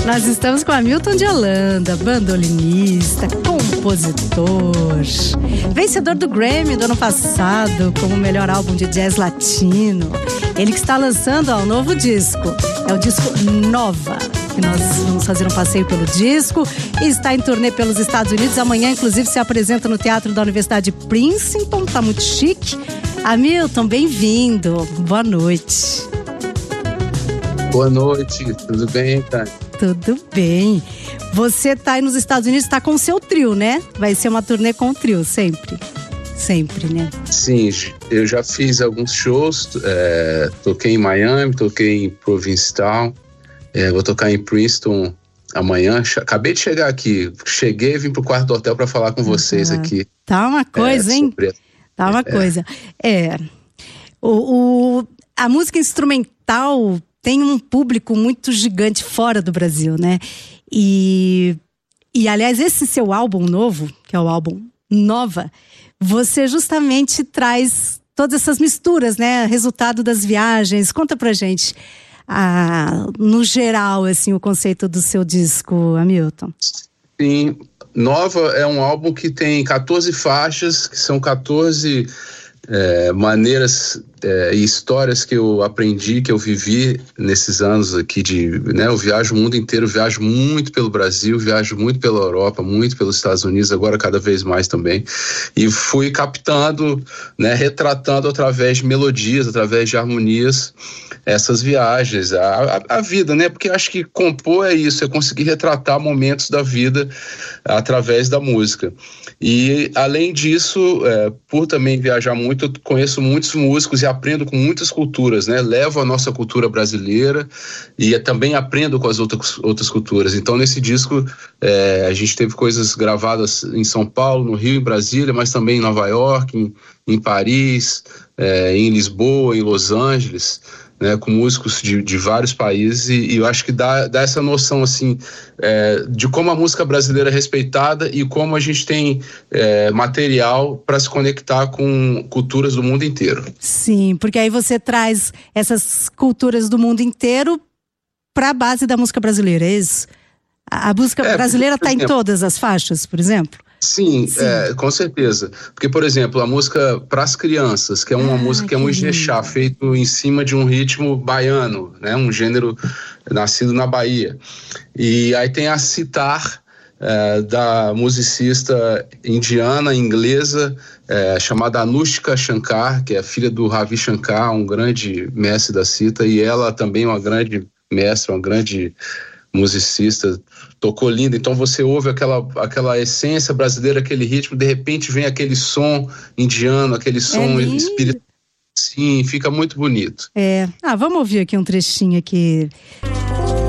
Nós estamos com Hamilton de Holanda, bandolinista, compositor, vencedor do Grammy do ano passado como melhor álbum de jazz latino. Ele que está lançando um novo disco, é o disco Nova, que nós vamos fazer um passeio pelo disco, e está em turnê pelos Estados Unidos. Amanhã, inclusive, se apresenta no Teatro da Universidade de Princeton, tá muito chique. Hamilton, bem-vindo, boa noite. Boa noite, tudo bem, cara? Tudo bem. Você tá aí nos Estados Unidos, tá com o seu trio, né? Vai ser uma turnê com o trio, sempre. Sempre, né? Sim, eu já fiz alguns shows, toquei em Miami, toquei em Provincetown, vou tocar em Princeton amanhã. Acabei de chegar aqui, cheguei e vim pro quarto do hotel para falar com vocês aqui. Tá uma coisa, hein? Tá uma coisa. A música instrumental tem um público muito gigante fora do Brasil, né? E aliás, esse seu álbum novo, que é o álbum Nova, você justamente traz todas essas misturas, né? Resultado das viagens. Conta pra gente, no geral, assim, o conceito do seu disco, Hamilton. Sim, Nova é um álbum que tem 14 faixas, que são 14 maneiras e histórias que eu aprendi, que eu vivi nesses anos aqui eu viajo o mundo inteiro, viajo muito pelo Brasil, viajo muito pela Europa, muito pelos Estados Unidos, agora cada vez mais também, e fui captando, retratando através de melodias, através de harmonias, essas viagens, a vida, porque acho que compor é isso, é conseguir retratar momentos da vida através da música. E além disso, por também viajar muito, eu conheço muitos músicos e aprendo com muitas culturas, levo a nossa cultura brasileira e também aprendo com as outras culturas. Então nesse disco a gente teve coisas gravadas em São Paulo, no Rio, em Brasília, mas também em Nova York, em Paris, em Lisboa, em Los Angeles, com músicos de vários países, e eu acho que dá essa noção assim, de como a música brasileira é respeitada e como a gente tem material para se conectar com culturas do mundo inteiro. Sim, porque aí você traz essas culturas do mundo inteiro para a base da música brasileira, é isso? A música brasileira está em todas as faixas, por exemplo? Sim. Com certeza. Porque, por exemplo, a música Pras Crianças, que é uma música que é um ijexá, feito em cima de um ritmo baiano, um gênero nascido na Bahia. E aí tem a sitar, da musicista indiana, inglesa, chamada Anushka Shankar, que é filha do Ravi Shankar, um grande mestre da sitar, e ela também é uma grande mestra, uma grande musicista, tocou lindo. Então você ouve aquela essência brasileira, aquele ritmo, de repente vem aquele som indiano, aquele som espiritual. Sim, fica muito bonito. Vamos ouvir aqui um trechinho aqui.